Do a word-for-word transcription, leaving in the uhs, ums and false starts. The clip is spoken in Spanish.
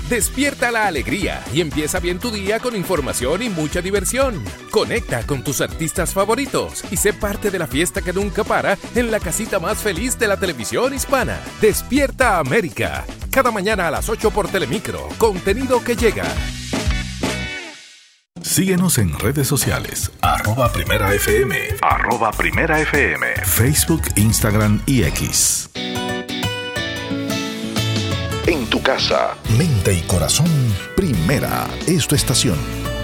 Despierta la alegría y empieza bien tu día con información y mucha diversión. Conecta con tus artistas favoritos y sé parte de la fiesta que nunca para en la casita más feliz de la televisión hispana. Despierta América. Cada mañana a las ocho por Telemicro. Contenido que llega. Síguenos en redes sociales. Arroba Primera F M. Arroba Primera F M. Facebook, Instagram y X. En tu casa, mente y corazón, Primera es tu estación.